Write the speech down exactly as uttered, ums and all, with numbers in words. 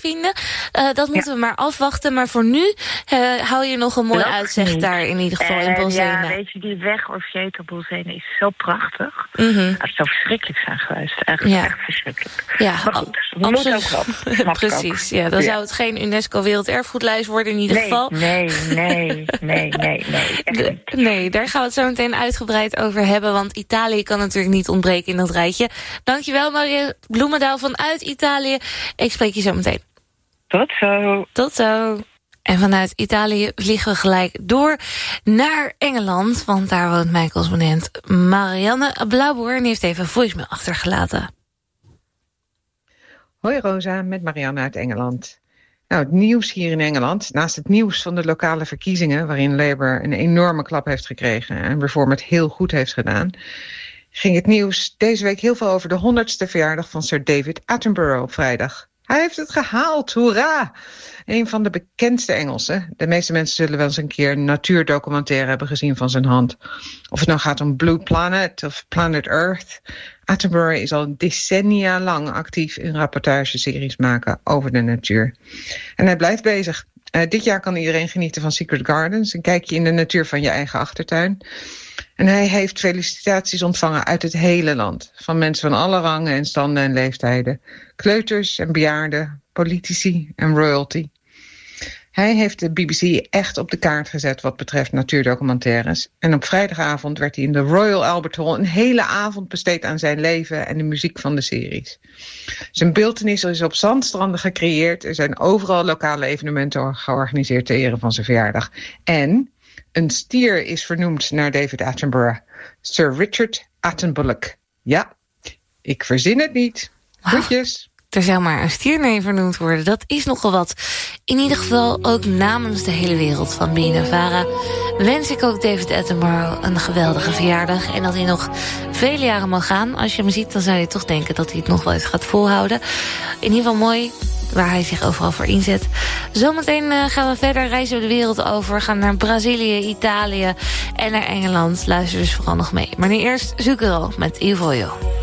vinden. Uh, dat moeten ja. we maar afwachten. Maar voor nu uh, hou je nog een mooi Lach uitzicht niet. daar in ieder geval uh, in Bolzena. Ja, weet je, die weg Orvieto Bolzena is zo prachtig. Mm-hmm. Het zou verschrikkelijk zijn geweest. Echt, ja. echt verschrikkelijk. Ja, maar goed, we moeten ook wel. Precies, ja, dan ja. zou het geen UNESCO Werelderfgoedlijst worden in ieder nee, geval. Nee, nee, nee, nee, nee. De, nee, daar gaan we het zo meteen uitgebreid over hebben. Want Italië kan natuurlijk niet ontbreken in dat rijtje. Dankjewel, Maria Bloemendaal vanuit Italië. Ik spreek je zo meteen. Tot zo. Tot zo. En vanuit Italië vliegen we gelijk door naar Engeland. Want daar woont mijn correspondent Marianne Blauwboer. En die heeft even een voicemail achtergelaten. Hoi Rosa, met Marianne uit Engeland. Nou, het nieuws hier in Engeland, naast het nieuws van de lokale verkiezingen, waarin Labour een enorme klap heeft gekregen en Reform het heel goed heeft gedaan, ging het nieuws deze week heel veel over de honderdste verjaardag van Sir David Attenborough op vrijdag. Hij heeft het gehaald, hoera! Een van de bekendste Engelsen. De meeste mensen zullen wel eens een keer een natuurdocumentaire hebben gezien van zijn hand. Of het nou gaat om Blue Planet of Planet Earth. Attenborough is al decennia lang actief in rapportageseries maken over de natuur. En hij blijft bezig. Uh, dit jaar kan iedereen genieten van Secret Gardens, een kijkje in de natuur van je eigen achtertuin. En hij heeft felicitaties ontvangen uit het hele land. Van mensen van alle rangen en standen en leeftijden. Kleuters en bejaarden, politici en royalty. Hij heeft de B B C echt op de kaart gezet wat betreft natuurdocumentaires. En op vrijdagavond werd hij in de Royal Albert Hall een hele avond besteed aan zijn leven en de muziek van de series. Zijn beeltenis is op zandstranden gecreëerd. Er zijn overal lokale evenementen georganiseerd ter ere van zijn verjaardag. En een stier is vernoemd naar David Attenborough. Sir Richard Attenborough. Ja, ik verzin het niet. Groetjes. Er zou maar een stier mee vernoemd worden. Dat is nogal wat. In ieder geval ook namens de hele wereld van B N N Vara wens ik ook David Attenborough een geweldige verjaardag. En dat hij nog vele jaren mag gaan. Als je hem ziet, dan zou je toch denken dat hij het nog wel eens gaat volhouden. In ieder geval mooi waar hij zich overal voor inzet. Zometeen uh, gaan we verder, reizen we de wereld over. We gaan naar Brazilië, Italië en naar Engeland. Luister dus vooral nog mee. Maar nu eerst Zucchero met Il Voglio.